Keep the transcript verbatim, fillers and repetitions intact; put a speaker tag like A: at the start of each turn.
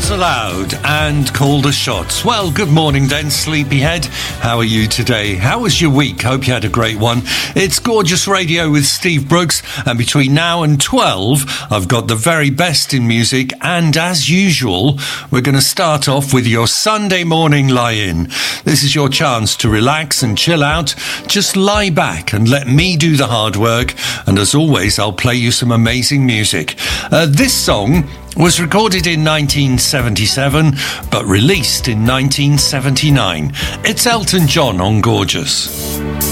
A: Not Allowed and Call the Shots. Well, good morning then, sleepyhead. How are you today? How was your week? Hope you had a great one. It's Gorgeous Radio with Steve Brooks, and between now and twelve, I've got the very best in music, and as usual, we're going to start off with your Sunday morning lie-in. This is your chance to relax and chill out. Just lie back and let me do the hard work, and as always, I'll play you some amazing music. Uh, this song was recorded in nineteen seventy-seven, but released in nineteen seventy-nine. It's Elton John on Gorgeous.